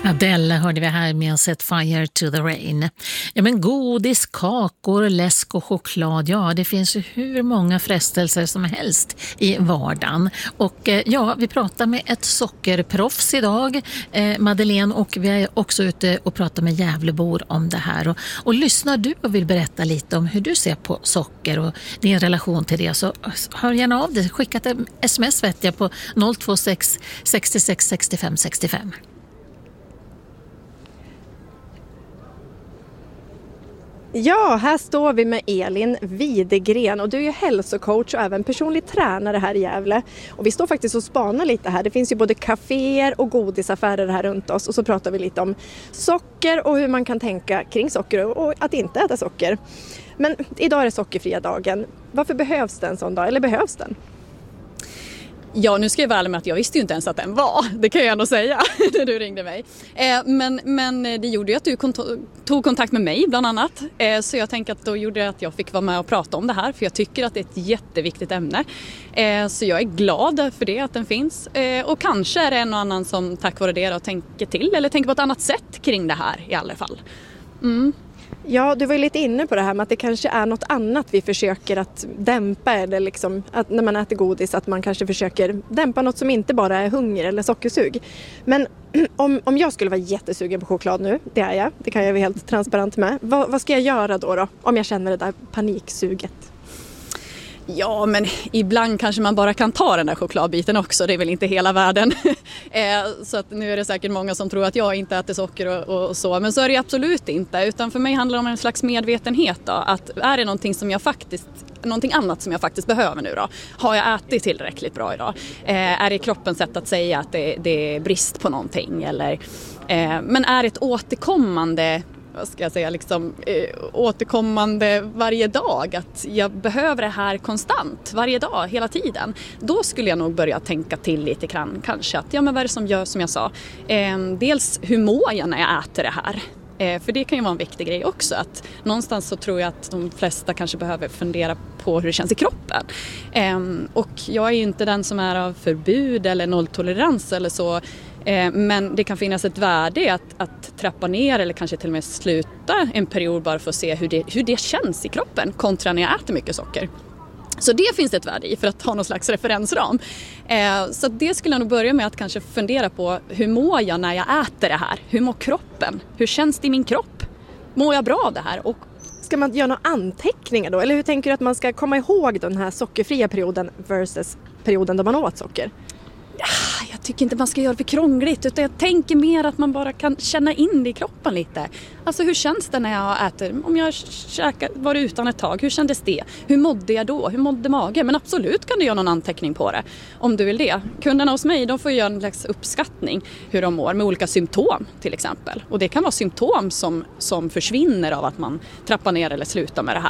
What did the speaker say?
Adele hörde vi här med Set Fire to the Rain. Ja, men godis, kakor, läsk och choklad, ja det finns ju hur många frestelser som helst i vardagen. Och ja, vi pratar med ett sockerproffs idag, Madeleine, och vi är också ute och pratar med Gävlebor om det här. Och lyssnar du och vill berätta lite om hur du ser på socker och din relation till det, så hör gärna av dig. Skicka ett sms vet jag på 026 66 65 65. Ja, här står vi med Elin Widegren och du är ju hälsocoach och även personlig tränare här i Gävle. Och vi står faktiskt och spanar lite här. Det finns ju både kaféer och godisaffärer här runt oss och så pratar vi lite om socker och hur man kan tänka kring socker och att inte äta socker. Men idag är det sockerfria dagen. Varför behövs det en sån dag, eller behövs den? Ja, nu ska jag vara ärlig med att jag visste ju inte ens att den var. Det kan jag ändå säga när du ringde mig. Men det gjorde ju att du tog kontakt med mig bland annat. Så jag tänker att då gjorde det att jag fick vara med och prata om det här. För jag tycker att det är ett jätteviktigt ämne. Så jag är glad för det, att den finns. Och kanske är det en och annan som tack vare det då tänker till. Eller tänker på ett annat sätt kring det här i alla fall. Mm. Ja, du var ju lite inne på det här med att det kanske är något annat vi försöker att dämpa, eller liksom att när man äter godis att man kanske försöker dämpa något som inte bara är hunger eller sockersug. Men om jag skulle vara jättesugen på choklad nu, det är jag, det kan jag vara helt transparent med. Vad ska jag göra då om jag känner det där paniksuget? Ja, men ibland kanske man bara kan ta den där chokladbiten också. Det är väl inte hela världen. Så att nu är det säkert många som tror att jag inte äter socker och så. Men så är det absolut inte. Utan för mig handlar det om en slags medvetenhet då. Att är det någonting annat som jag faktiskt behöver nu då? Har jag ätit tillräckligt bra idag? Är det kroppens sätt att säga att det är brist på någonting? Eller, men är det ett återkommande... återkommande varje dag, att jag behöver det här konstant varje dag, hela tiden, då skulle jag nog börja tänka till lite grann kanske att ja, men vad är det som gör som jag sa, dels hur mår jag när jag äter det här, för det kan ju vara en viktig grej också, att någonstans så tror jag att de flesta kanske behöver fundera på hur det känns i kroppen, och jag är ju inte den som är av förbud eller nolltolerans eller så. Men det kan finnas ett värde att trappa ner eller kanske till och med sluta en period bara för att se hur det känns i kroppen kontra när jag äter mycket socker. Så det finns ett värde i för att ha någon slags referensram. Så det skulle jag nog börja med att kanske fundera på, hur mår jag när jag äter det här? Hur mår kroppen? Hur känns det i min kropp? Mår jag bra av det här? Och ska man göra några anteckningar då? Eller hur tänker du att man ska komma ihåg den här sockerfria perioden versus perioden där man åt socker? Jag tycker inte man ska göra det för krångligt, utan jag tänker mer att man bara kan känna in det i kroppen lite. Alltså hur känns det när jag äter? Om jag var utan ett tag, hur kändes det? Hur mådde jag då? Hur mådde magen? Men absolut kan du göra någon anteckning på det om du vill det. Kunderna hos mig, de får göra en slags uppskattning hur de mår med olika symptom till exempel. Och det kan vara symptom som försvinner av att man trappar ner eller slutar med det